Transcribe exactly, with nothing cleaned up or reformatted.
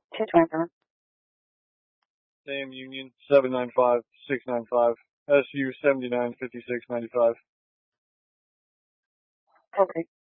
two twenty-seven. Name Union seven nine five six nine five. S U seventy nine fifty six ninety five. Okay.